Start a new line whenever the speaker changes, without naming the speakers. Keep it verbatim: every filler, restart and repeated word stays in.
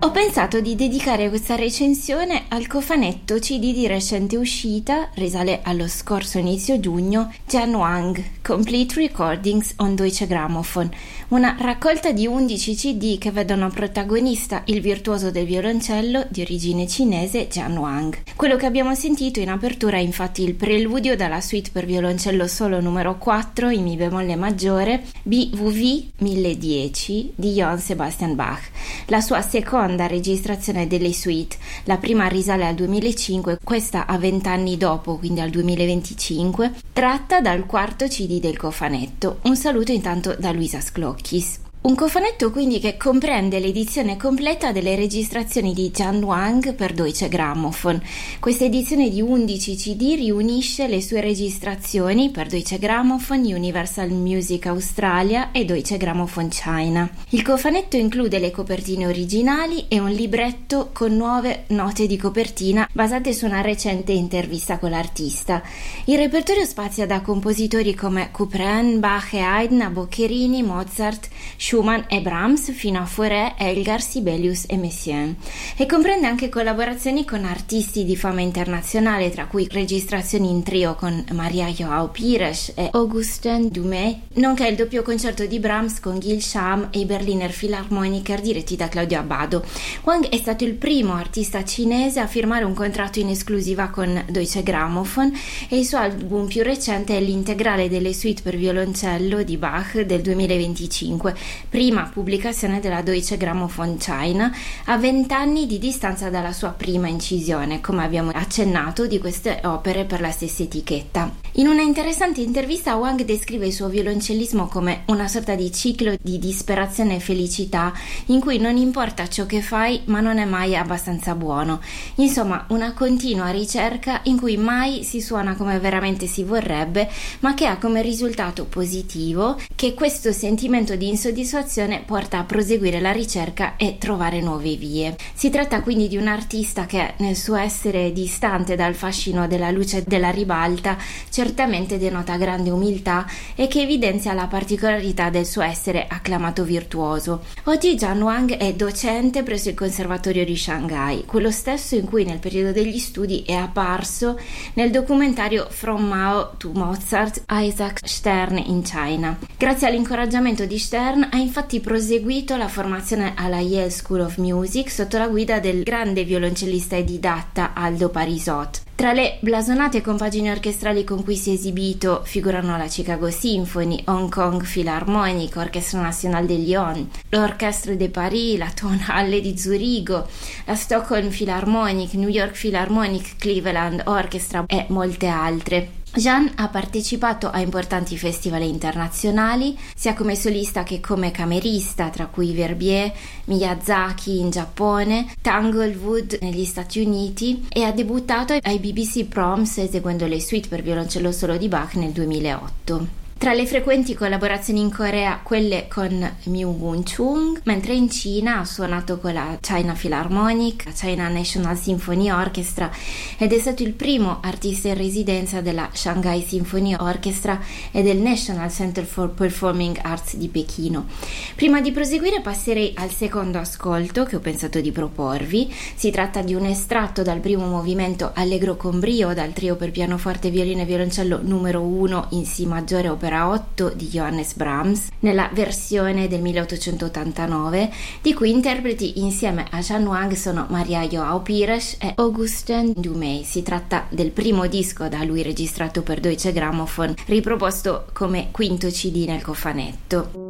Ho pensato di dedicare questa recensione al cofanetto C D di recente uscita, risale allo scorso inizio giugno, Jan Wang, Complete Recordings on Deutsche Grammophon, una raccolta di undici C D che vedono protagonista il virtuoso del violoncello di origine cinese Jan Wang. Quello che abbiamo sentito in apertura è infatti il preludio dalla suite per violoncello solo numero quattro in Mi bemolle maggiore, B V V mille dieci di Johann Sebastian Bach, la sua seconda registrazione delle suite. La prima risale al duemilacinque, questa a vent'anni dopo, quindi al duemilaventicinque, tratta dal quarto C D del cofanetto. Un saluto intanto da Luisa Sclocchis. Un cofanetto quindi che comprende l'edizione completa delle registrazioni di Jan Wang per Deutsche Grammophon. Questa edizione di undici C D riunisce le sue registrazioni per Deutsche Grammophon, Universal Music Australia e Deutsche Grammophon China. Il cofanetto include le copertine originali e un libretto con nuove note di copertina basate su una recente intervista con l'artista. Il repertorio spazia da compositori come Couperin, Bach e Haydn a Boccherini, Mozart, Schumann e Brahms fino a Fauré, Elgar, Sibelius e Messiaen, e comprende anche collaborazioni con artisti di fama internazionale, tra cui registrazioni in trio con Maria Joao Pires e Augustin Dumay, nonché il doppio concerto di Brahms con Gil Sham e i Berliner Philharmoniker diretti da Claudio Abbado. Wang è stato il primo artista cinese a firmare un contratto in esclusiva con Deutsche Grammophon e il suo album più recente è l'integrale delle suite per violoncello di Bach del duemilaventicinque, prima pubblicazione della Deutsche Grammophon China, a vent'anni di distanza dalla sua prima incisione, come abbiamo accennato, di queste opere per la stessa etichetta. In una interessante intervista Wang descrive il suo violoncellismo come una sorta di ciclo di disperazione e felicità in cui non importa ciò che fai ma non è mai abbastanza buono. Insomma, una continua ricerca in cui mai si suona come veramente si vorrebbe, ma che ha come risultato positivo che questo sentimento di insoddisfazione porta a proseguire la ricerca e trovare nuove vie. Si tratta quindi di un artista che nel suo essere distante dal fascino della luce della ribalta certamente denota grande umiltà e che evidenzia la particolarità del suo essere acclamato virtuoso. Oggi Jan Wang è docente presso il Conservatorio di Shanghai, quello stesso in cui nel periodo degli studi è apparso nel documentario From Mao to Mozart, Isaac Stern in China. Grazie all'incoraggiamento di Stern ha infatti proseguito la formazione alla Yale School of Music sotto la guida del grande violoncellista e didatta Aldo Parisot. Tra le blasonate compagini orchestrali con cui si è esibito figurano la Chicago Symphony, Hong Kong Philharmonic, Orchestra Nationale de Lyon, l'Orchestre de Paris, la Tonhalle di Zurigo, la Stockholm Philharmonic, New York Philharmonic, Cleveland Orchestra e molte altre. Jan ha partecipato a importanti festival internazionali, sia come solista che come camerista, tra cui Verbier, Miyazaki in Giappone, Tanglewood negli Stati Uniti, e ha debuttato ai B B C Proms eseguendo le suite per violoncello solo di Bach nel duemilaotto. Tra le frequenti collaborazioni in Corea, quelle con Myung-Whun Chung, mentre in Cina ha suonato con la China Philharmonic, la China National Symphony Orchestra, ed è stato il primo artista in residenza della Shanghai Symphony Orchestra e del National Center for Performing Arts di Pechino. Prima di proseguire passerei al secondo ascolto che ho pensato di proporvi. Si tratta di un estratto dal primo movimento Allegro con brio dal trio per pianoforte, violino e violoncello numero uno in Si maggiore opera otto di Johannes Brahms nella versione del milleottocentottantanove, di cui interpreti insieme a Jan Wang sono Maria Joao Pires e Augustin Dumay. Si tratta del primo disco da lui registrato per Deutsche Grammophon, riproposto come quinto C D nel cofanetto.